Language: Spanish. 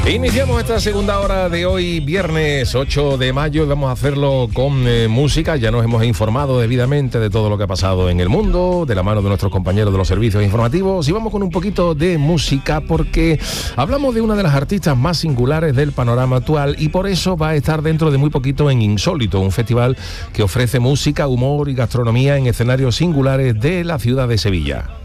Iniciamos esta segunda hora de hoy, viernes 8 de mayo, y vamos a hacerlo con música. Ya nos hemos informado debidamente de todo lo que ha pasado en el mundo, de la mano de nuestros compañeros de los servicios informativos, y vamos con un poquito de música porque hablamos de una de las artistas más singulares del panorama actual, y por eso va a estar dentro de muy poquito en Insólito, un festival que ofrece música, humor y gastronomía en escenarios singulares de la ciudad de Sevilla.